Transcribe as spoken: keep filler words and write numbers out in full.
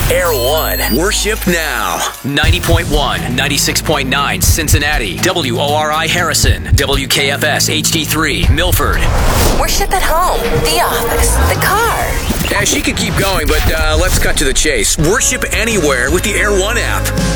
Air One. Worship now. ninety point one, ninety-six point nine Cincinnati, W O R I Harrison, W K F S H D three Milford. Worship at home, the office, the car. Yeah, she could keep going, but uh, let's cut to the chase. Worship anywhere with the Air One app.